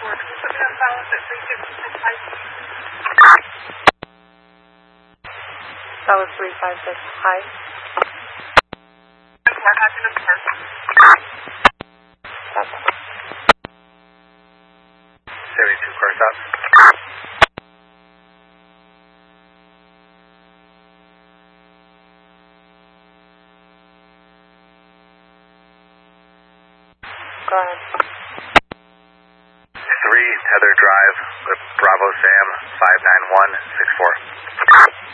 That was 356. Hi. That's 72 car stop. Go ahead. 3 Tether Drive with Bravo Sam 59164.